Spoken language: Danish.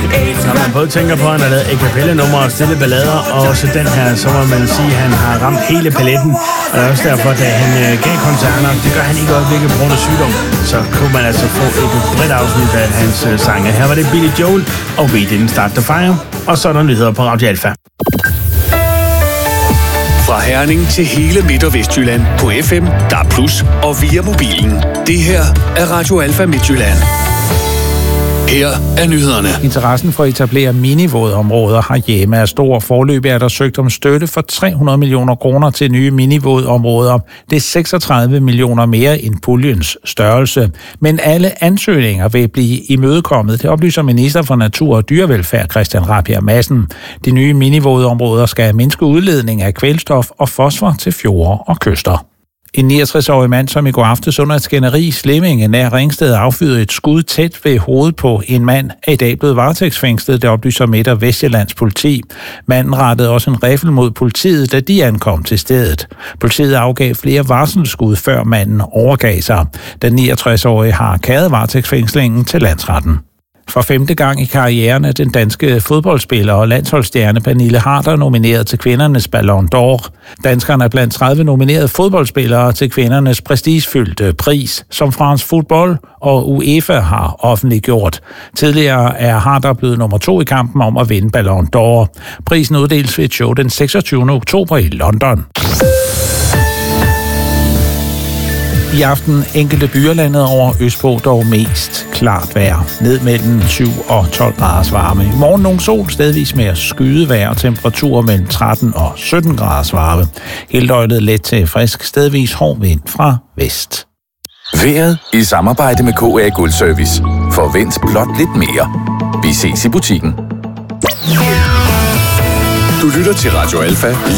Når man både tænker på, at han har lavet a cappella-numre og stille ballader, og også den her, så må man sige, at han har ramt hele paletten. Og det er også derfor, da han gav koncerter, det gør han ikke øjeblikket på grund af sygdom, så kunne man altså få et bredt afsnit af hans sange. Her var det Billy Joel og We Didn't Start the Fire, og så er der nyheder på Radio Alfa. Fra Herning til hele Midt- og Vestjylland på FM, DAB+, og via mobilen. Det her er Radio Alfa Midtjylland. Her er nyhederne. Interessen for at etablere minivådområder herhjemme er stor. Foreløbig er der søgt om støtte for 300 millioner kroner til nye minivådområder. Det er 36 millioner mere end puljens størrelse. Men alle ansøgninger vil blive imødekommet. Det oplyser minister for Natur og Dyrevelfærd Christian Rabjerg Madsen. De nye minivådområder skal mindske udledning af kvælstof og fosfor til fjorde og kyster. En 69-årig mand, som i går aftes under et skænderi i Slemminge nær Ringsted affyrede et skud tæt ved hovedet på en mand, er i dag blevet varetægtsfængslet, det oplyser Midt- og Vestjyllands politi. Manden rettede også en riffel mod politiet, da de ankom til stedet. Politiet afgav flere varselsskud, før manden overgav sig. Den 69-årige har kæret varetægtsfængslingen til landsretten. For 5. gang i karrieren er den danske fodboldspiller og landsholdsstjerne Pernille Harder nomineret til kvindernes Ballon d'Or. Danskerne er blandt 30 nominerede fodboldspillere til kvindernes prestigefyldte pris, som France Football og UEFA har offentliggjort. Tidligere er Harder blevet nummer 2 i kampen om at vinde Ballon d'Or. Prisen uddeles ved et show den 26. oktober i London. I aften enkelte byer landet over østpå, dog mest klart vejr. Ned mellem 7 og 12 graders varme. I morgen nogle sol, stedvis mere skyet vejr og temperaturer mellem 13 og 17 graders varme. Hele døgnet let til frisk, stedvis hård vind fra vest. Vejret i samarbejde med KA Guldservice. Forvent blot lidt mere. Vi ses i butikken. Du lytter til Radio Alfa